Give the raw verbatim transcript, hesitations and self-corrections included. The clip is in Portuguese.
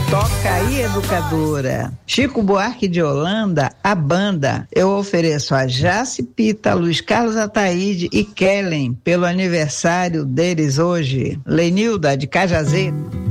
Toca aí, educadora. Chico Buarque de Holanda, a banda. Eu ofereço a Jace Pita, Luiz Carlos Ataíde e Kellen pelo aniversário deles hoje. Lenilda de Cajazeiras.